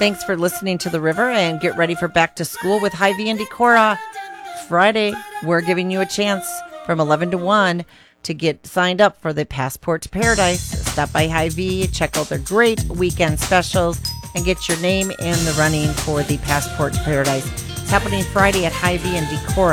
Thanks for listening to The River, and get ready for back to school with Hy-Vee and Decorah. Friday, we're giving you a chance from 11 to 1 to get signed up for the Passport to Paradise. Stop by Hy-Vee, check out their great weekend specials, and get your name in the running for the Passport to Paradise. It's happening Friday at Hy-Vee and Decorah.